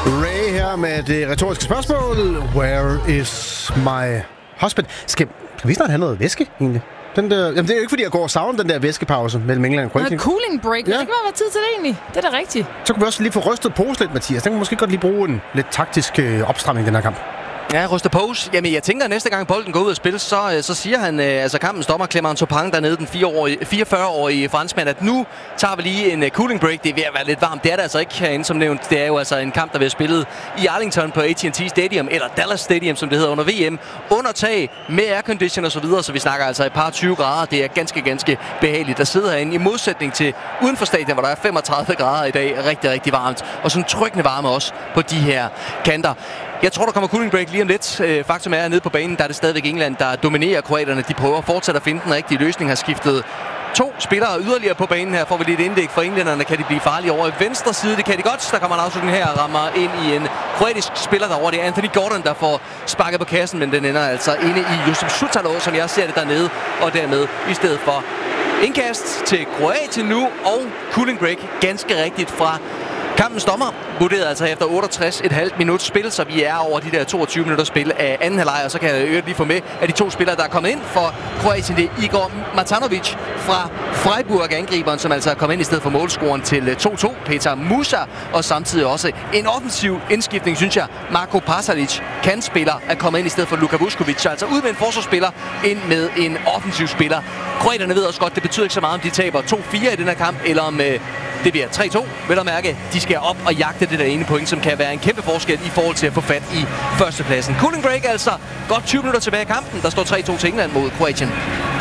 Ray her med det retoriske spørgsmål. Where is my husband? Skal vi snart have noget væske, egentlig? Den der, jamen, det er jo ikke, fordi jeg går og savner den der væskepause mellem England og Kroatien. Cooling break. Ja. Det kan være tid til det, egentlig. Det er da rigtigt. Så kunne vi også lige få rystet pose lidt, Mathias. Den kan måske godt lige bruge en lidt taktisk opstramning i den her kamp. Ja, ryste pose. Jamen, jeg tænker, at næste gang bolden går ud og spil, så siger han, altså kampens dommer, Clément Turpin dernede, den 44-årige franskmand, at nu tager vi lige en cooling break. Det er ved at være lidt varmt. Det er det altså ikke herinde, som nævnt. Det er jo altså en kamp, der bliver spillet i Arlington på AT&T Stadium, eller Dallas Stadium, som det hedder, under VM. Under tag, med aircondition og så videre, så vi snakker altså et par 20 grader. Det er ganske, ganske behageligt at sidde herinde, i modsætning til uden for stadion, hvor der er 35 grader i dag. Rigtig, rigtig varmt. Og sådan trykkende varme også på de her kanter. Jeg tror, der kommer cooling break lige om lidt. Faktum er, at nede på banen, der er det stadigvæk England, der dominerer kroaterne. De prøver fortsat at finde den rigtige løsning. Har skiftet 2 spillere yderligere på banen her. Får vi lidt indlæg for englænderne. Kan de blive farlige over i venstre side? Det kan de godt. Der kommer en afslutning her og rammer ind i en kroatisk spiller derovre. Det er Anthony Gordon, der får sparket på kassen, men den ender altså inde i Josip Sutalov, som jeg ser det dernede. Og dermed i stedet for indkast til Kroatien nu, og cooling break ganske rigtigt fra kampens dommer vurderede altså efter 68,5 minutter spil, så vi er over de der 22 minutter spil af anden halvleg, og så kan jeg lige få med, at de 2 spillere, der er kommet ind for Kroatien, det er Igor Matanovic fra Freiburg, angriberen, som altså er kommet ind i stedet for målscoren til 2-2, Petar Musa, og samtidig også en offensiv indskiftning, synes jeg. Marko Pasalic, kantspiller, er kommet ind i stedet for Luka Vuskovic, altså ud med en forsvarsspiller, ind med en offensiv spiller. Kroaterne ved også godt, det betyder ikke så meget, om de taber 2-4 i den her kamp, eller om det bliver 3-2, vil der mærke. De skal op og jagte det der ene point, som kan være en kæmpe forskel i forhold til at få fat i førstepladsen. Cooling break altså. Godt 20 minutter tilbage i kampen. Der står 3-2 til England mod Kroatien.